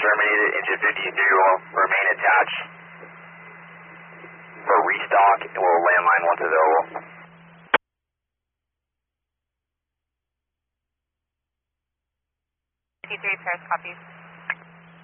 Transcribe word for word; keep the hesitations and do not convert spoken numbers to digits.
terminated. Engine fifty-three will remain attached for restock and will landline once available. fifty-three pairs copies.